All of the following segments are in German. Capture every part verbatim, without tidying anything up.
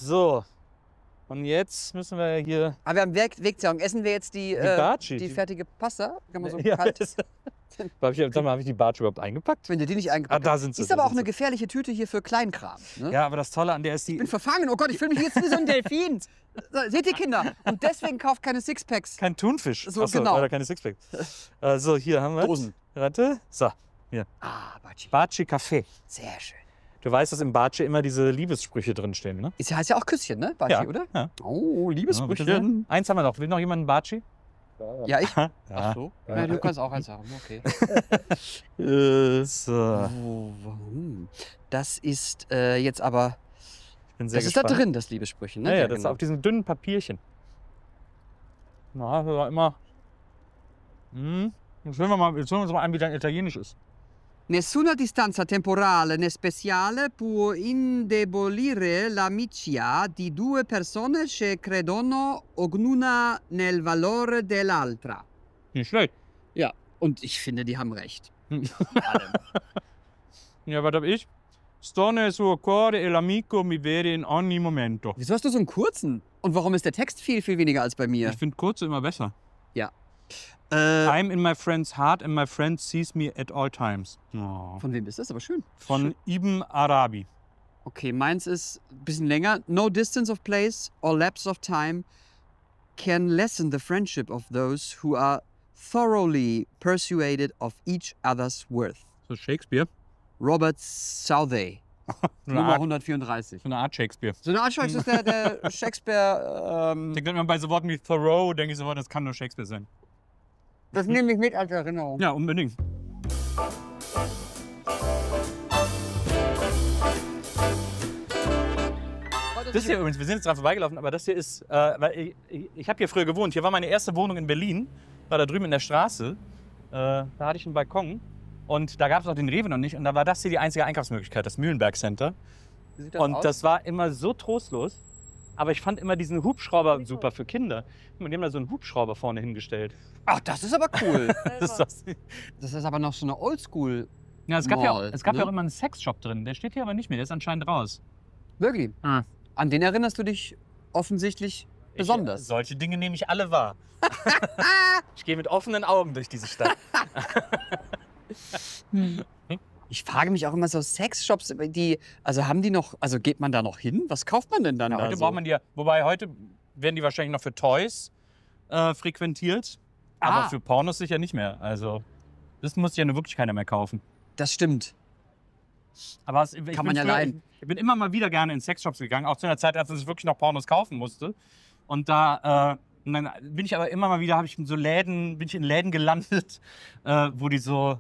So. Und jetzt müssen wir hier... Aber wir haben Weg Wegzehrung. Essen wir jetzt die, Die äh, Barci, die die- fertige Pasta? Kann man so Ja, kalt? das, hab ich, sag mal, habe ich die Bartsch überhaupt eingepackt? Wenn du die nicht Ah, eingepackt da hast. sind sie. Ist da aber auch sind eine sie. gefährliche Tüte hier für Kleinkram. Ne? Ja, aber das Tolle an der ist Ich die... bin verfangen. Oh Gott, ich fühle mich jetzt wie so ein Delfin. So, seht ihr, Kinder? Und deswegen kauft keine Sixpacks. Kein Thunfisch. So, Achso, genau. Oder keine Sixpack. äh, so, hier haben wir... Dosen. Warte. So, hier. Ah, Barci. Barci Café. Sehr schön. Du weißt, dass im Barci immer diese Liebessprüche drinstehen, ne? Ist, heißt ja auch Küsschen, ne? Barci, Ja, oder? ja. Oh, Ja, bitte Liebesbrüchen. sehr. Eins haben wir noch. Will noch jemand einen Barci? Ja, ich. Ja. Ach so. Ja. Ja, du kannst auch eins haben. Okay. So. Oh, warum? Das ist äh, jetzt aber. Ich bin sehr Das ist da gespannt. drin, das Liebesprüchen, ne? Ja, ja, Ja, das ist genau. auf diesem dünnen Papierchen. Na, das war immer... Hm. Jetzt hören wir mal, jetzt hören wir uns mal an, wie dein Italienisch ist. Nessuna distanza temporale né speciale può indebolire l'amicizia di due persone che credono ognuna nel valore dell'altra. Nicht schlecht. Ja, und ich finde, die haben recht. Ja, was hab ich? Sto nel suo cuore e l'amico mi vede in ogni momento. Wieso hast du so einen kurzen? Und warum ist der Text viel, viel weniger als bei mir? Ich finde kurze immer besser. Ja. Äh, I'm in my friend's heart and my friend sees me at all times. Oh. von wem ist das? Aber schön. Von Ibn Arabi. Okay, meins ist ein bisschen länger. No distance of place or lapse of time can lessen the friendship of those who are thoroughly persuaded of each other's worth. So Shakespeare. Robert Southey, So eine Nummer Art, hundertvierunddreißig. so eine Art Shakespeare. So eine Art Shakespeare ist der, der Shakespeare. Ähm, Ich denke immer bei so Worten wie Thoreau, denke ich sofort, das kann nur Shakespeare sein. das nehme ich mit als Erinnerung. Ja, unbedingt. Das hier übrigens, wir sind jetzt dran vorbeigelaufen, aber das hier ist, äh, weil ich, ich, ich habe hier früher gewohnt. Hier war meine erste Wohnung in Berlin, war da drüben in der Straße. Äh, da hatte ich einen Balkon und da gab es auch den Rewe noch nicht. Und da war das hier die einzige Einkaufsmöglichkeit, das Mühlenberg Center. Wie sieht das Und aus? das war immer so trostlos. Aber ich fand immer diesen Hubschrauber super für Kinder. Und die haben da so einen Hubschrauber vorne hingestellt. Ach, das ist aber cool. Das ist das. Das ist aber noch so eine Oldschool. Ja, es gab, ja, Mall, auch- es gab ne? ja auch immer einen Sexshop drin. Der steht hier aber nicht mehr, der ist anscheinend raus. Wirklich. Ah. An den erinnerst du dich offensichtlich besonders. Ich, solche Dinge nehme ich alle wahr. Ich gehe mit offenen Augen durch diese Stadt. Ich frage mich auch immer so Sexshops, die, also haben die noch, also geht man da noch hin? Was kauft man denn dann Ja, da heute so? braucht man die ja, wobei heute werden die wahrscheinlich noch für Toys äh, frequentiert. Ah. Aber für Pornos sicher nicht mehr. Also, das muss ja nur wirklich keiner mehr kaufen. Das stimmt. Aber es, ich Kann bin man ja früher- leihen. Ich bin immer mal wieder gerne in Sexshops gegangen, auch zu einer Zeit, als ich wirklich noch Pornos kaufen musste. Und da äh, und dann bin ich aber immer mal wieder, habe ich in so Läden, bin ich in Läden gelandet, äh, wo die so,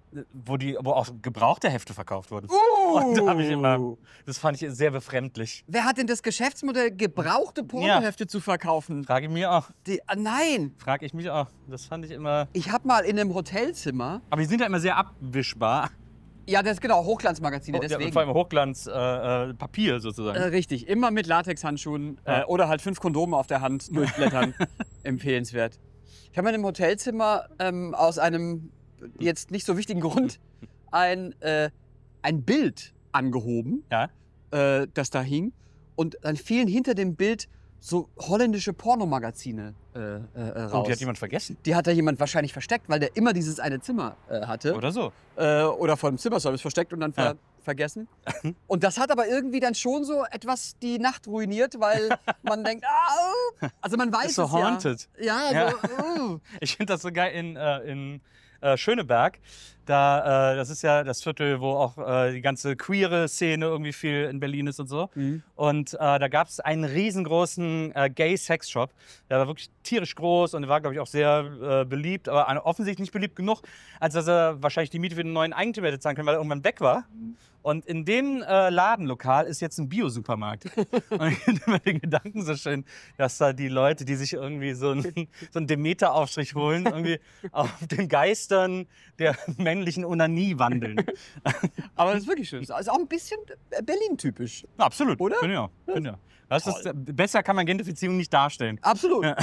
wo die, wo auch gebrauchte Hefte verkauft wurden. Und da habe ich immer, das fand ich sehr befremdlich. Wer hat denn das Geschäftsmodell, gebrauchte Pornohefte zu verkaufen? Frage ich mir auch, Die, ah, nein, frage ich mich auch. Das fand ich immer. ich habe mal in einem Hotelzimmer, Aber die sind ja immer sehr abwischbar. ja, das ist genau, Hochglanzmagazine, Ja, deswegen. vor allem Hochglanz äh, äh, Papier sozusagen. Äh, richtig, immer mit Latexhandschuhen äh, Ja. oder halt fünf Kondome auf der Hand durchblättern. Empfehlenswert. Ich habe mal in einem Hotelzimmer ähm, aus einem jetzt nicht so wichtigen Grund ein, äh, ein Bild angehoben, Ja. äh, das da hing. Und dann fielen hinter dem Bild so holländische Pornomagazine äh, äh, raus. Oh, die hat jemand vergessen. Die hat da jemand wahrscheinlich versteckt, weil der immer dieses eine Zimmer äh, hatte. Oder so. Äh, oder vor dem Zimmerservice versteckt und dann ver Ja. vergessen. Und das hat aber irgendwie dann schon so etwas die Nacht ruiniert, weil man denkt, ah, also man weiß Ist so es haunted. ja. Ja, so, uh. Ich finde das so geil in, äh, in äh, Schöneberg. Da, äh, das ist ja das Viertel, wo auch äh, die ganze queere Szene irgendwie viel in Berlin ist und so. Mhm. Und äh, da gab es einen riesengroßen äh, Gay-Sex-Shop. Der war wirklich tierisch groß und der war, glaube ich, auch sehr äh, beliebt, aber an- offensichtlich nicht beliebt genug, als dass er wahrscheinlich die Miete für den neuen Eigentümer hätte zahlen können, weil er irgendwann weg war. Und in dem äh, Ladenlokal ist jetzt ein Bio-Supermarkt. Und ich finde immer den Gedanken so schön, dass da die Leute, die sich irgendwie so einen, so einen Demeter-Aufstrich holen, irgendwie auf den Geistern der männlichen Onanie wandeln. Aber das ist wirklich schön. Das ist auch ein bisschen Berlin-typisch. Absolut. Oder? Finde ich auch. Finde ich auch. Das ist, besser kann man Gentrifizierung nicht darstellen. Absolut. Ja.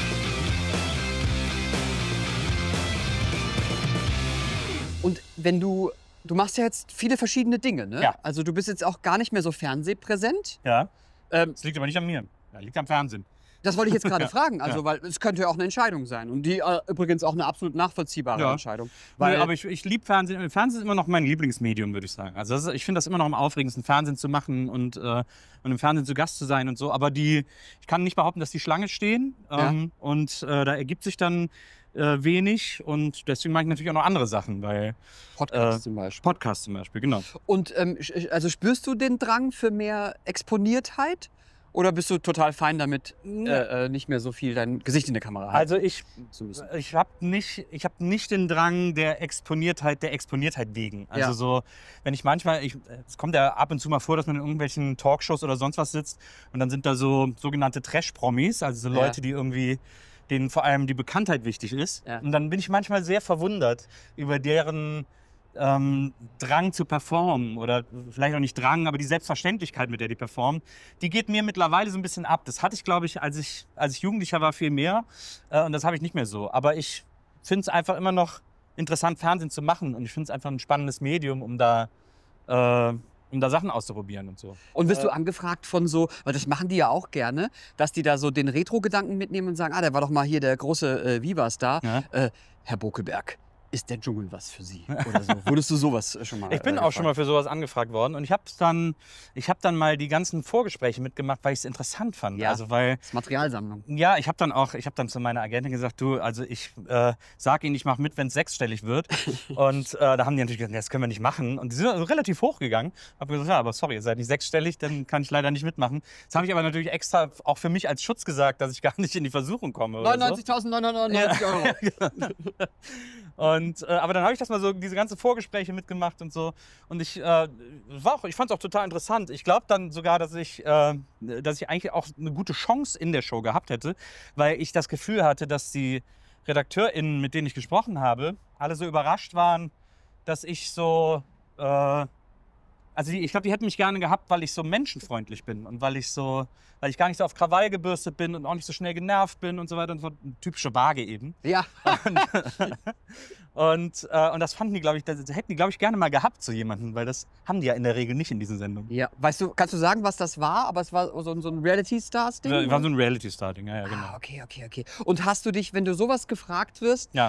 Und wenn du Du machst ja jetzt viele verschiedene Dinge, ne? Ja. Also du bist jetzt auch gar nicht mehr so fernsehpräsent. Ja. Ähm, Das liegt aber nicht an mir. Das liegt am Fernsehen. Das wollte ich jetzt gerade Ja. fragen, also Ja. weil es könnte ja auch eine Entscheidung sein und die äh, übrigens auch eine absolut nachvollziehbare Ja. Entscheidung. Weil, Weil, aber ich, ich liebe Fernsehen. Fernsehen ist immer noch mein Lieblingsmedium, würde ich sagen. Also das ist, ich finde das immer noch am aufregendsten, Fernsehen zu machen und, äh, und im Fernsehen zu Gast zu sein und so. Aber die, ich kann nicht behaupten, dass die Schlange stehen. Ähm, und äh, da ergibt sich dann äh, wenig. Und deswegen mache ich natürlich auch noch andere Sachen, weil Podcast äh, zum Beispiel. Podcasts zum Beispiel, genau. Und ähm, sch- also spürst du den Drang für mehr Exponiertheit? Oder bist du total fein damit, äh, äh, nicht mehr so viel dein Gesicht in der Kamera halten Also ich, zu müssen? ich habe nicht, ich hab nicht den Drang der Exponiertheit, der Exponiertheit wegen. Also Ja. so, wenn ich manchmal, ich, es kommt ja ab und zu mal vor, dass man in irgendwelchen Talkshows oder sonst was sitzt und dann sind da so sogenannte Trash-Promis, also so Ja. Leute, die irgendwie, denen vor allem die Bekanntheit wichtig ist. Ja. Und dann bin ich manchmal sehr verwundert über deren ähm, Drang zu performen oder vielleicht auch nicht Drang, aber die Selbstverständlichkeit, mit der die performen, die geht mir mittlerweile so ein bisschen ab. Das hatte ich, glaube ich, als ich, als ich Jugendlicher war, viel mehr äh, und das habe ich nicht mehr so. Aber ich finde es einfach immer noch interessant, Fernsehen zu machen und ich finde es einfach ein spannendes Medium, um da, äh, um da Sachen auszuprobieren und so. Und wirst du Äh, angefragt von so, weil das machen die ja auch gerne, dass die da so den Retro-Gedanken mitnehmen und sagen, ah, der war doch mal hier der große äh, Viva-Star. Ja. Äh, Herr Bokelberg, ist der Dschungel was für Sie? Oder so. Wurdest du sowas äh, schon mal Ich bin äh, auch schon mal gefragt? für sowas angefragt worden und ich habe dann, ich habe dann mal die ganzen Vorgespräche mitgemacht, weil ich es interessant fand. Ja. Also weil Das ist Materialsammlung. ja, ich habe dann auch, ich habe dann zu meiner Agentin gesagt, du, also ich äh, sag Ihnen, ich mache mit, wenn es sechsstellig wird. Und äh, da haben die natürlich gesagt, nee, das können wir nicht machen. Und die sind also relativ hoch gegangen. Habe gesagt, ja, aber sorry, ihr seid nicht sechsstellig, dann kann ich leider nicht mitmachen. Das habe ich aber natürlich extra auch für mich als Schutz gesagt, dass ich gar nicht in die Versuchung komme. Oder so. neunundneunzigtausendneunhundertneunundneunzig Euro. Und, äh, aber dann habe ich das mal so, diese ganzen Vorgespräche mitgemacht und so. Und ich, äh, war auch, ich fand es auch total interessant. Ich glaube dann sogar, dass ich, äh, dass ich eigentlich auch eine gute Chance in der Show gehabt hätte, weil ich das Gefühl hatte, dass die RedakteurInnen, mit denen ich gesprochen habe, alle so überrascht waren, dass ich so, äh, also die, ich glaube, die hätten mich gerne gehabt, weil ich so menschenfreundlich bin und weil ich so, weil ich gar nicht so auf Krawall gebürstet bin und auch nicht so schnell genervt bin und so weiter und so. Eine typische Waage eben. Ja. Und, und, äh, und das fanden die, glaube ich, das hätten die, glaube ich, gerne mal gehabt, so jemanden, weil das haben die ja in der Regel nicht in diesen Sendungen. Ja. Weißt du, kannst du sagen, was das war? Aber es war so, ein- so ein Reality-Stars-Ding? War, war oder? so ein Reality-Starting, ja, ja, genau. Ah, okay, okay, okay. Und hast du dich, wenn du sowas gefragt wirst, Ja.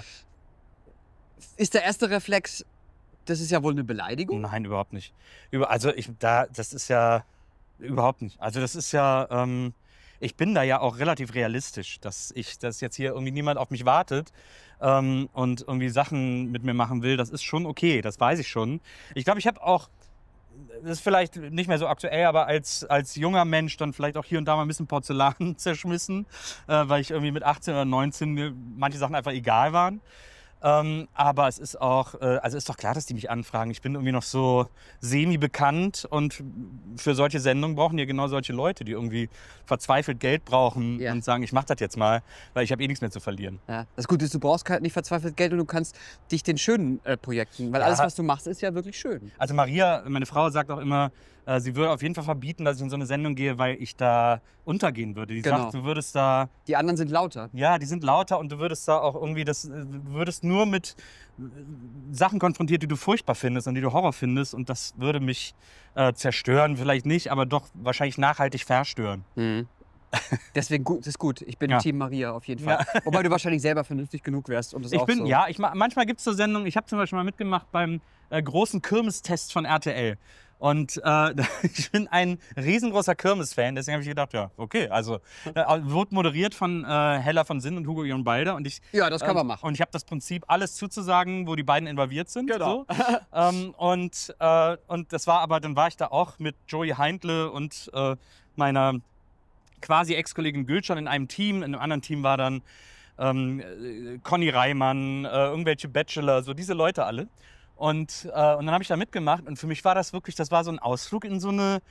ist der erste Reflex, das ist ja wohl eine Beleidigung? Nein, überhaupt nicht. Über, also ich, da, das ist ja überhaupt nicht. Also das ist ja, ähm, ich bin da ja auch relativ realistisch, dass ich, dass jetzt hier irgendwie niemand auf mich wartet ähm, und irgendwie Sachen mit mir machen will. Das ist schon okay, das weiß ich schon. Ich glaube, ich habe auch, das ist vielleicht nicht mehr so aktuell, aber als, als junger Mensch dann vielleicht auch hier und da mal ein bisschen Porzellan zerschmissen, äh, weil ich irgendwie mit achtzehn oder neunzehn mir manche Sachen einfach egal waren. Ähm, aber es ist auch, äh, also ist doch klar, dass die mich anfragen. Ich bin irgendwie noch so semi-bekannt und für solche Sendungen brauchen ja genau solche Leute, die irgendwie verzweifelt Geld brauchen Ja. und sagen, ich mach das jetzt mal, weil ich habe eh nichts mehr zu verlieren. Ja. Das Gute ist, du brauchst halt nicht verzweifelt Geld und du kannst dich den schönen äh, Projekten, weil Ja. alles, was du machst, ist ja wirklich schön. Also Maria, meine Frau, sagt auch immer, äh, sie würde auf jeden Fall verbieten, dass ich in so eine Sendung gehe, weil ich da untergehen würde. Die Genau. sagt, du würdest da, Die anderen sind lauter. ja, die sind lauter und du würdest da auch irgendwie, das, äh, du würdest nur mit äh, Sachen konfrontiert, die du furchtbar findest und die du Horror findest und das würde mich äh, zerstören, vielleicht nicht, aber doch wahrscheinlich nachhaltig verstören. Mhm. Deswegen gut, ist gut. Ich bin Ja. Team Maria auf jeden Fall. Wobei du wahrscheinlich selber vernünftig genug wärst. Und das Ich auch bin, so. ja, ich, ma- manchmal gibt es so Sendungen, ich habe zum Beispiel mal mitgemacht beim äh, großen Kirmestest von R T L. Und äh, ich bin ein riesengroßer Kirmes-Fan, deswegen habe ich gedacht, ja, okay, also äh, wurde moderiert von äh, Hella von Sinn und Hugo Egon Balder und ich Ja, das kann ähm, man machen. Und ich habe das Prinzip, alles zuzusagen, wo die beiden involviert sind. Genau. So. ähm, und, äh, und das war aber, dann war ich da auch mit Joey Heindle und äh, meiner quasi Ex-Kollegin Gülcan in einem Team. In einem anderen Team war dann ähm, äh, Conny Reimann, äh, irgendwelche Bachelor, so diese Leute alle. Und, äh, und dann habe ich da mitgemacht und für mich war das wirklich, das war so ein Ausflug in so eine,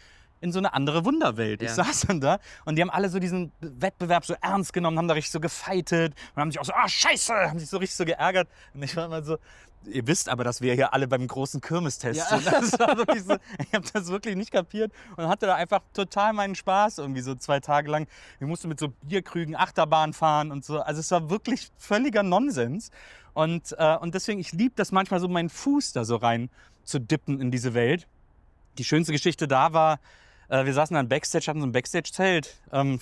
in so eine andere Wunderwelt. Ja. Ich saß dann da und die haben alle so diesen Wettbewerb so ernst genommen, haben da richtig so gefeitet und haben sich auch so, ah, scheiße, haben sich so richtig so geärgert. Und ich war immer so, ihr wisst aber, dass wir hier alle beim großen Kirmestest Ja. sind. Das war wirklich so, ich habe das wirklich nicht kapiert und hatte da einfach total meinen Spaß irgendwie so zwei Tage lang. Ich musste mit so Bierkrügen Achterbahn fahren und so. Also es war wirklich völliger Nonsens. Und, äh, und deswegen, ich liebe das manchmal so, meinen Fuß da so rein zu dippen in diese Welt. Die schönste Geschichte da war, äh, wir saßen dann Backstage, hatten so ein Backstage-Zelt ähm,